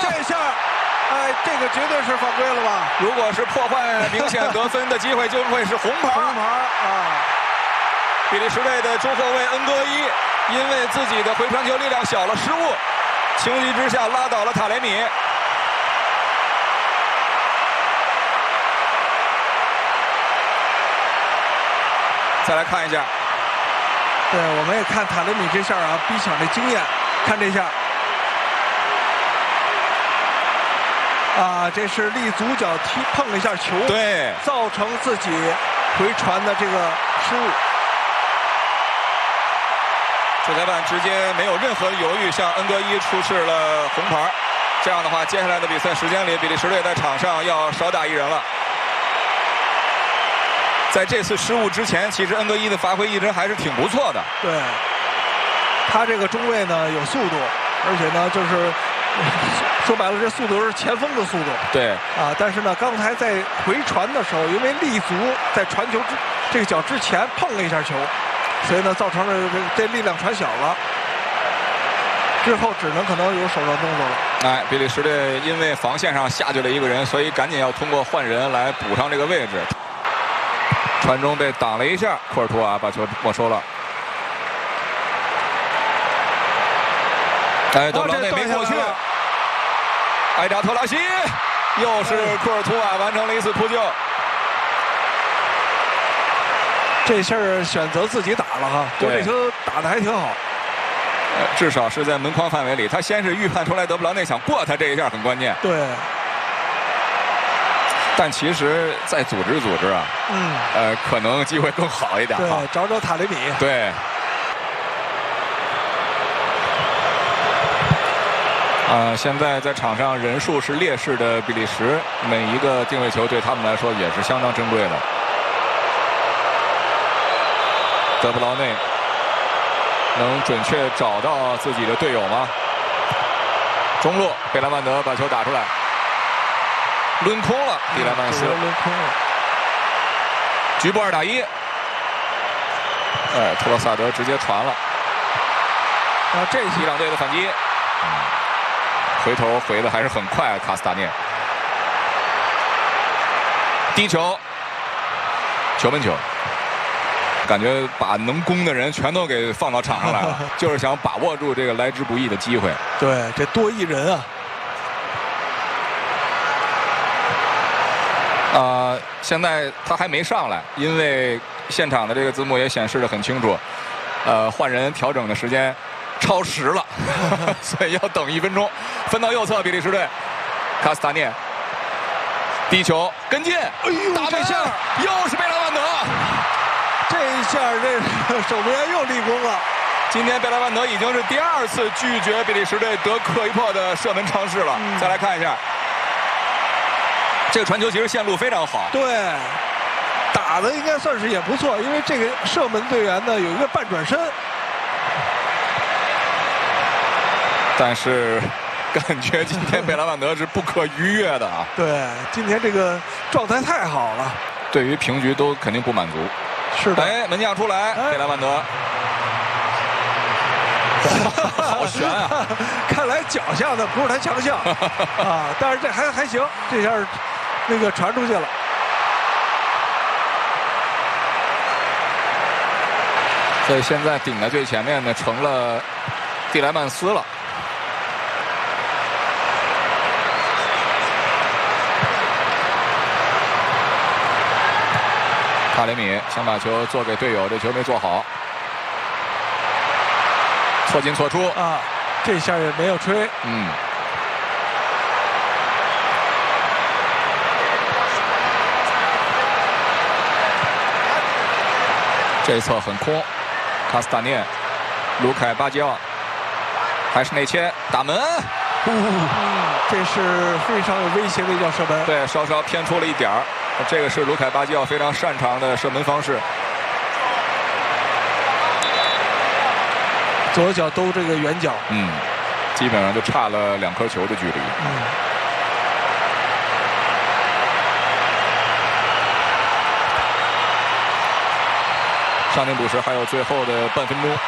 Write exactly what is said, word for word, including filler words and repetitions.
这下，哎，这个绝对是犯规了吧？ 如果是破坏明显得分的机会，就会是红牌。 红牌啊！ 比利时队的中后卫恩格伊因为自己的回传球力量小了失误，情急之下拉倒了塔雷米。再来看一下， 对，我们也看塔雷米这下啊，逼抢的经验，看这下。啊，这是立足脚踢碰了一下球， 对， 造成自己回传的这个失误。 主裁判直接没有任何犹豫，向恩格伊出示了红牌。这样的话，接下来的比赛时间里，比利时队在场上要少打一人了。在这次失误之前，其实恩格伊的发挥一直还是挺不错的。 对，他这个中卫呢有速度，而且呢就是说白了，这速度是前锋的速度。 对啊，但是呢，刚才在回传的时候，因为立足在传球之这个脚之前碰了一下球，所以呢造成了这这力量传小了，之后只能可能有手上动作了。 哎，比利时队因为防线上下去了一个人，所以赶紧要通过换人来补上这个位置。传中被挡了一下，库尔图瓦把球没收了。哎，德布劳内没过去。埃扎特拉西，又是库尔图瓦完成了一次扑救。 这下选择自己打了哈，我这球打得还挺好。 呃，至少是在门框范围里。他先是预判出来德布劳内想过他，这一下很关键。 对。 但其实再组织组织啊， 嗯， 呃，可能机会更好一点。 对，找找塔雷米。 对。啊、呃，现在在场上人数是劣势的比利时，每一个定位球对他们来说也是相当珍贵的。德布劳内能准确找到自己的队友吗？中路，贝莱曼德把球打出来。抡空了，蒂莱曼斯抡空了， 局部二打一。哎，托洛萨德直接传了。 啊，这伊朗队的反击，嗯、回头回的还是很快，卡斯塔涅。低球，球门球，感觉把能攻的人全都给放到场上来了，就是想把握住这个来之不易的机会。 对，这多一人啊。 啊、呃，现在他还没上来，因为现场的这个字幕也显示得很清楚，呃，换人调整的时间超时了，所以要等一分钟。分到右侧，比利时队，卡斯塔涅，低球跟进， 哎呦， 大背线，又是贝莱万德， 这一下这守门员又立功了。 今天贝莱万德已经是第二次拒绝比利时队得克伊珀的射门尝试了。嗯、再来看一下。这个传球其实线路非常好， 对，打的应该算是也不错，因为这个射门队员呢有一个半转身， 但是感觉今天贝莱万德是不可逾越的啊。 对，今天这个状态太好了， 对于平局都肯定不满足。 是的， 哎，门将出来，哎、贝莱万德，好悬啊！ 看来脚下的不是他强项啊，但是这还还行，这下那个传出去了。 所以现在顶在最前面的成了蒂莱曼斯了。塔雷米想把球做给队友，这球没做好，错进错出啊，这下也没有吹。 嗯。这一侧很空，卡斯塔涅、卢凯巴基奥，还是内切打门， 嗯，这是非常有威胁的一脚射门。 对，稍稍偏出了一点儿，这个是卢凯巴基奥非常擅长的射门方式。 左脚兜这个远角， 嗯，基本上就差了两颗球的距离。 嗯。 上场补时还有最后的半分钟。